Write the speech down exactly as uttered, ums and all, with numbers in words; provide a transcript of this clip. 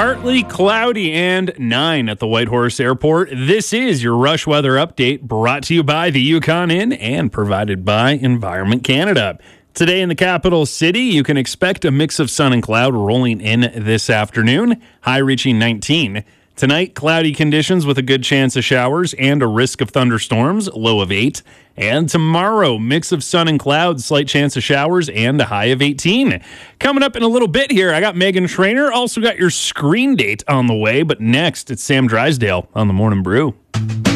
Partly cloudy and nine at the Whitehorse Airport. This is your Rush Weather Update, brought to you by the Yukon Inn and provided by Environment Canada. Today in the capital city, you can expect a mix of sun and cloud rolling in this afternoon, high reaching nineteen. Tonight, cloudy conditions with a good chance of showers and a risk of thunderstorms, low of eight. And tomorrow, mix of sun and clouds, slight chance of showers, and a high of eighteen. Coming up in a little bit here, I got Megan Trainor. Also got your screen date on the way. But next, it's Sam Drysdale on the Morning Brew.